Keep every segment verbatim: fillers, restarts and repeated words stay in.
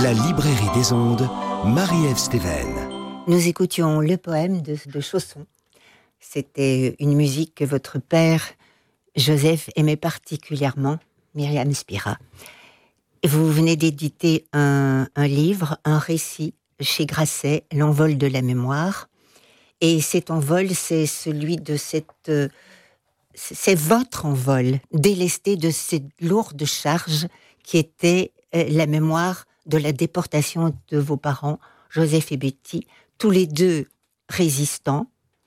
La librairie des ondes, Marie-Ève Stéven. Nous écoutions le poème de, de Chausson. C'était une musique que votre père, Joseph, aimait particulièrement, Myriam Spira. Vous venez d'éditer un, un livre, un récit chez Grasset, L'envol de la mémoire. Et cet envol, c'est celui de cette... C'est votre envol, délesté de cette lourde charge qui était la mémoire de la déportation de vos parents, Joseph et Betty, tous les deux résistants.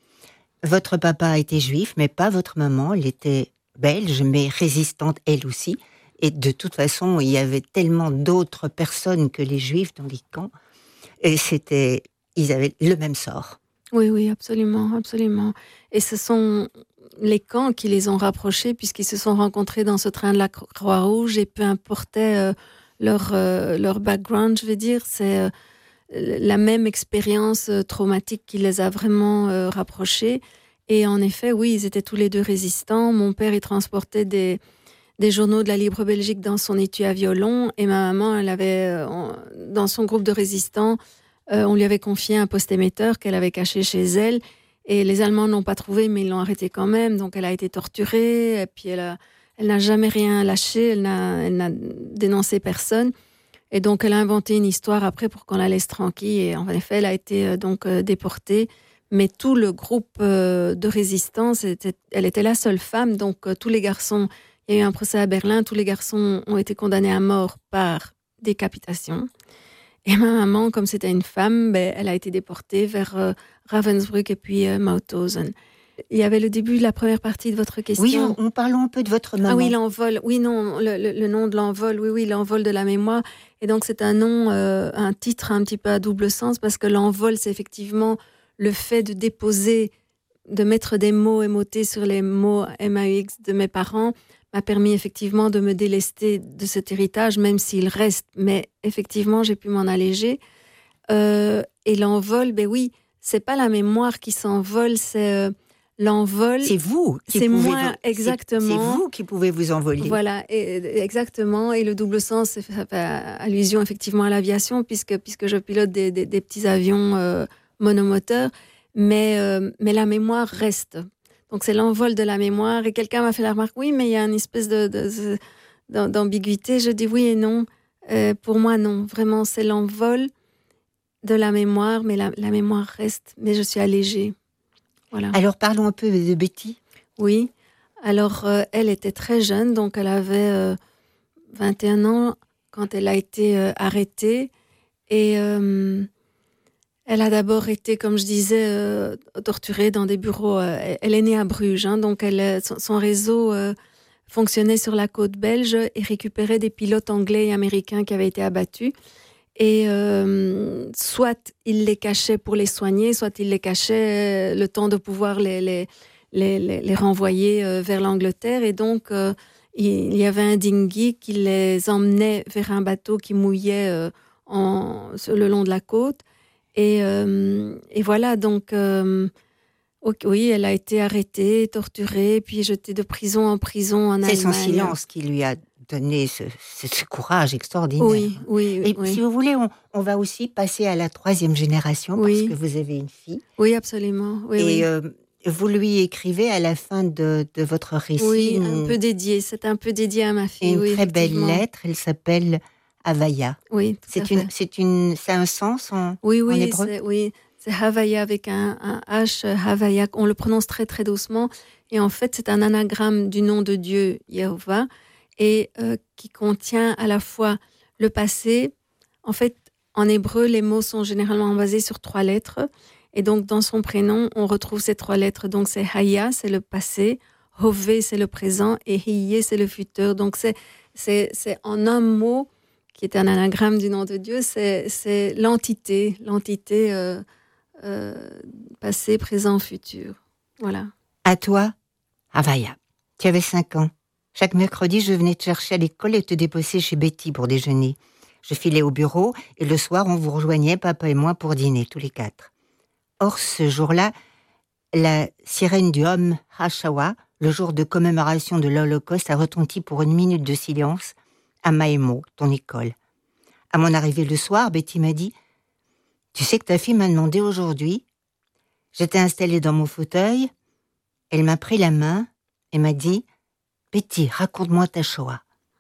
Votre papa était juif, mais pas votre maman, elle était belge, mais résistante elle aussi. Et de toute façon, il y avait tellement d'autres personnes que les juifs dans les camps, et c'était, ils avaient le même sort. Oui, oui, absolument, absolument. Et ce sont les camps qui les ont rapprochés, puisqu'ils se sont rencontrés dans ce train de la Croix-Rouge, et peu importait euh, leur, euh, leur background, je veux dire, c'est euh, la même expérience euh, traumatique qui les a vraiment euh, rapprochés. Et en effet, oui, ils étaient tous les deux résistants. Mon père, il transportait des, des journaux de la Libre Belgique dans son étui à violon, et ma maman, elle avait, euh, en, dans son groupe de résistants, Euh, on lui avait confié un post-émetteur qu'elle avait caché chez elle, et les Allemands ne l'ont pas trouvé, mais ils l'ont arrêté quand même. Donc elle a été torturée, et puis elle, a, elle n'a jamais rien lâché, elle n'a, elle n'a dénoncé personne. Et donc elle a inventé une histoire après pour qu'on la laisse tranquille. Et en effet, elle a été euh, donc euh, déportée. Mais tout le groupe euh, de résistance, était, elle était la seule femme. Donc euh, tous les garçons, il y a eu un procès à Berlin, tous les garçons ont été condamnés à mort par décapitation. Et ma maman, comme c'était une femme, ben, elle a été déportée vers euh, Ravensbrück et puis euh, Mauthausen. Il y avait le début de la première partie de votre question. Oui, on, on parlons un peu de votre maman. Ah oui, l'envol. Oui, non, le, le, le nom de l'envol. Oui, oui, l'envol de la mémoire. Et donc, c'est un nom, euh, un titre un petit peu à double sens, parce que l'envol, c'est effectivement le fait de déposer, de mettre des mots émotés sur les mots M A U X de mes parents, m'a permis effectivement de me délester de cet héritage, même s'il reste. Mais effectivement, j'ai pu m'en alléger. Euh, et l'envol, ben oui, c'est pas la mémoire qui s'envole, c'est euh, l'envol. C'est vous qui c'est pouvez... moi, vous, exactement. C'est, c'est vous qui pouvez vous envoler. Voilà, et, exactement. Et le double sens, c'est fait allusion effectivement à l'aviation, puisque, puisque je pilote des, des, des petits avions euh, monomoteurs. Mais, euh, mais la mémoire reste. Donc, c'est l'envol de la mémoire. Et quelqu'un m'a fait la remarque, oui, mais il y a une espèce de, de, de, d'ambiguïté. Je dis oui et non. Euh, pour moi, non. Vraiment, c'est l'envol de la mémoire, mais la, la mémoire reste. Mais je suis allégée. Voilà. Alors, parlons un peu de Betty. Oui. Alors, euh, elle était très jeune. Donc, elle avait euh, vingt et un ans quand elle a été euh, arrêtée. Et... Euh, Elle a d'abord été, comme je disais, euh, torturée dans des bureaux. Euh, elle est née à Bruges, hein, donc elle, son, son réseau euh, fonctionnait sur la côte belge et récupérait des pilotes anglais et américains qui avaient été abattus. Et euh, soit il les cachait pour les soigner, soit il les cachait le temps de pouvoir les, les, les, les, les renvoyer euh, vers l'Angleterre. Et donc, euh, il y avait un dinghy qui les emmenait vers un bateau qui mouillait euh, en, sur le long de la côte. Et, euh, et voilà, donc, euh, okay, oui, elle a été arrêtée, torturée, puis jetée de prison en prison en Allemagne. C'est son silence qui lui a donné ce, ce, ce courage extraordinaire. Oui, oui. Et oui. si vous voulez, on, on va aussi passer à la troisième génération, oui. parce que vous avez une fille. Oui, absolument. Oui, et oui. Euh, vous lui écrivez à la fin de, de votre récit. Oui, une, un peu dédié. C'est un peu dédié à ma fille. Une oui, très belle lettre, elle s'appelle Havaya. Oui, tout c'est à une, fait. c'est une, ça a un sens en, oui, oui, en hébreu. C'est, oui, c'est Havaya avec un, un H, Havaya. On le prononce très très doucement. Et en fait, c'est un anagramme du nom de Dieu, Yehovah, et euh, qui contient à la fois le passé. En fait, en hébreu, les mots sont généralement basés sur trois lettres. Et donc, dans son prénom, on retrouve ces trois lettres. Donc, c'est Haya, c'est le passé. Hové, c'est le présent. Et Hiye, c'est le futur. Donc, c'est, c'est, c'est en un mot, qui est un anagramme du nom de Dieu, c'est, c'est l'entité. L'entité euh, euh, passé, présent, futur. Voilà. À toi, Havaya. Tu avais cinq ans. Chaque mercredi, je venais te chercher à l'école et te déposer chez Betty pour déjeuner. Je filais au bureau et le soir, on vous rejoignait, papa et moi, pour dîner, tous les quatre. Or, ce jour-là, la sirène du Yom HaShoah, le jour de commémoration de l'Holocauste, a retenti pour une minute de silence à Maïmo, ton école. À mon arrivée le soir, Betty m'a dit « Tu sais que ta fille m'a demandé aujourd'hui ?» J'étais installée dans mon fauteuil, elle m'a pris la main et m'a dit « Betty, raconte-moi ta Shoah. »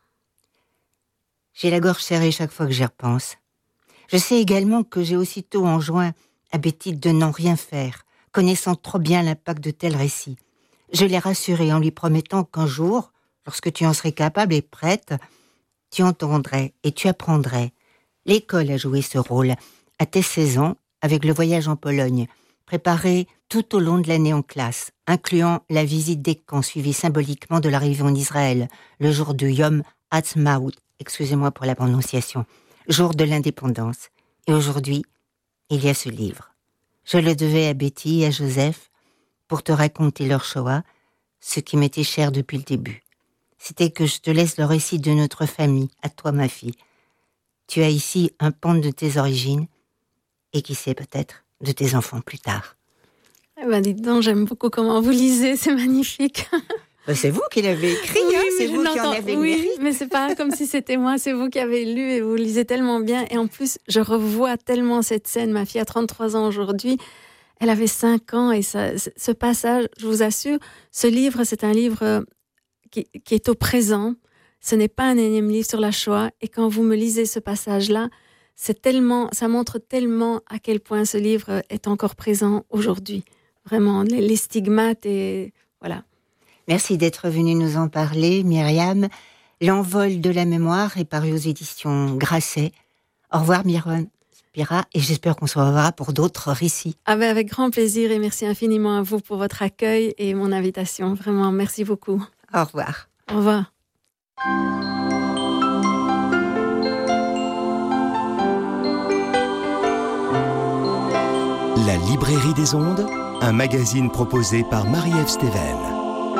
J'ai la gorge serrée chaque fois que j'y repense. Je sais également que j'ai aussitôt enjoint à Betty de n'en rien faire, connaissant trop bien l'impact de tels récits. Je l'ai rassurée en lui promettant qu'un jour, lorsque tu en serais capable et prête, tu entendrais et tu apprendrais. L'école a joué ce rôle, à tes seize ans, avec le voyage en Pologne, préparé tout au long de l'année en classe, incluant la visite des camps suivie symboliquement de l'arrivée en Israël, le jour du Yom Ha'atzmaut, excusez-moi pour la prononciation, jour de l'indépendance. Et aujourd'hui, il y a ce livre. Je le devais à Betty et à Joseph pour te raconter leur Shoah, ce qui m'était cher depuis le début. C'était que je te laisse le récit de notre famille, à toi ma fille. Tu as ici un pan de tes origines, et qui sait peut-être de tes enfants plus tard. Eh ben dites donc, j'aime beaucoup comment vous lisez, c'est magnifique. Ben, c'est vous qui l'avez écrit, oui, hein, c'est vous qui en avez oui, mérite. Mais c'est pas comme si c'était moi, c'est vous qui avez lu et vous lisez tellement bien. Et en plus, je revois tellement cette scène. Ma fille a trente-trois ans aujourd'hui. Elle avait cinq ans et ça, ce passage, je vous assure, ce livre, c'est un livre qui, qui est au présent. Ce n'est pas un énième livre sur la Shoah. Et quand vous me lisez ce passage-là, c'est tellement, ça montre tellement à quel point ce livre est encore présent aujourd'hui. Vraiment, les, les stigmates et voilà. Merci d'être venue nous en parler, Myriam. L'envol de la mémoire est paru aux éditions Grasset. Au revoir, Myriam Spira, et j'espère qu'on se reverra pour d'autres récits. Ah ben avec grand plaisir et merci infiniment à vous pour votre accueil et mon invitation. Vraiment, merci beaucoup. Au revoir. Au revoir. La Librairie des Ondes, un magazine proposé par Marie-Ève Stéven.